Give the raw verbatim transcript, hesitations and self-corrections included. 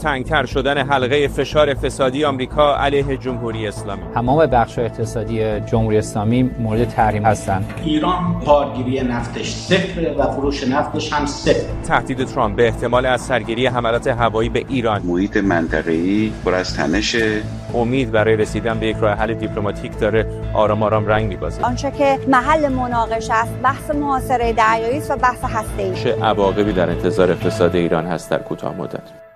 تنگتر شدن حلقه فشار فسادی آمریکا علیه جمهوری اسلامی. تمام بخش‌های اقتصادی جمهوری اسلامی مورد تحریم هستند. ایران بارگیری نفتش صفر و فروش نفتش هم صفر. تهدید ترامپ به احتمال از سرگیری حملات هوایی به ایران. محیط منطقه‌ای پر از تنشه. امید برای رسیدن به یک راه حل دیپلماتیک داره آرام آرام رنگ می‌بازه. آنچه که محل مناقشه است بحث محاصره دریایی و بحث هسته‌ای. چه عواقبی در انتظار اقتصاد ایران هست در کوتاه مدت؟